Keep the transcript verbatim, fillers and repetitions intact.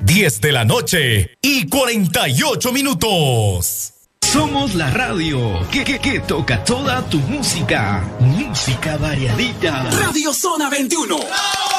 diez de la noche y cuarenta y ocho minutos. Somos la radio que, que, que toca toda tu música. Música variadita. Radio Zona veintiuno.